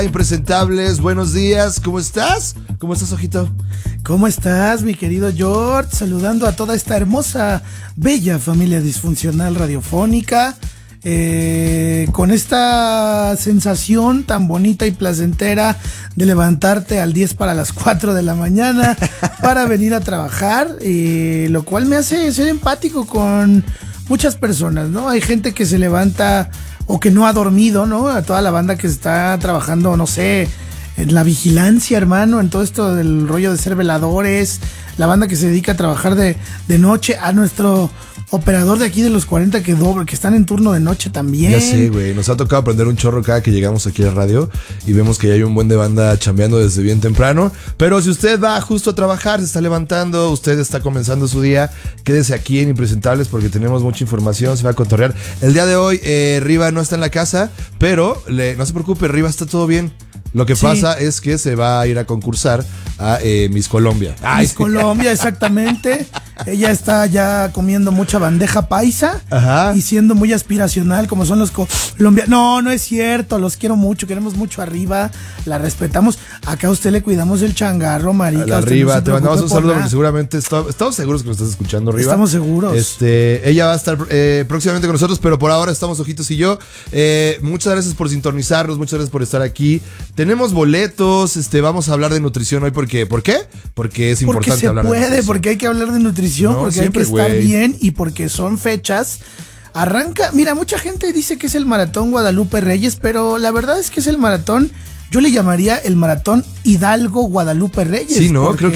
Impresentables, buenos días, ¿cómo estás? ¿Cómo estás, Ojito? ¿Cómo estás, mi querido George? Saludando a toda esta hermosa, bella familia disfuncional radiofónica, con esta sensación tan bonita y placentera de levantarte al 10 para las 4 de la mañana para venir a trabajar, lo cual me hace ser empático con muchas personas, ¿no? Hay gente que se levanta o que no ha dormido, ¿no? A toda la banda que está trabajando, no sé, en la vigilancia, hermano, en todo esto del rollo de ser veladores, la banda que se dedica a trabajar de noche, a nuestro operador de aquí de los 40 que están en turno de noche también. Ya sé, güey, nos ha tocado aprender un chorro cada que llegamos aquí a la radio y vemos que ya hay un buen de banda chambeando desde bien temprano, pero si usted va justo a trabajar, se está levantando, usted está comenzando su día, quédese aquí en Impresentables porque tenemos mucha información, se va a cotorrear. El día de hoy, Riva no está en la casa, pero no se preocupe, Riva está todo bien. Lo que pasa es que se va a ir a concursar a Miss Colombia. Miss Colombia, exactamente. Ella está ya comiendo mucha bandeja paisa. Ajá. Y siendo muy aspiracional como son los colombianos. No es cierto, los quiero mucho, queremos mucho arriba, la respetamos. Acá a usted le cuidamos el changarro, marica. Arriba, no te mandamos un saludo nada. porque seguramente estamos seguros que nos estás escuchando, Riva. Estamos seguros. Ella va a estar próximamente con nosotros, pero por ahora estamos Ojitos y yo. Muchas gracias por sintonizarnos, muchas gracias por estar aquí. Tenemos boletos, vamos a hablar de nutrición hoy porque, ¿por qué? Porque es importante hablar de nutrición. Porque hay que hablar de nutrición, porque siempre, hay que estar bien y porque son fechas. Arranca, mira, mucha gente dice que es el maratón Guadalupe Reyes, pero la verdad es que es el maratón, yo le llamaría el maratón Hidalgo Guadalupe Reyes. Sí, ¿no? Creo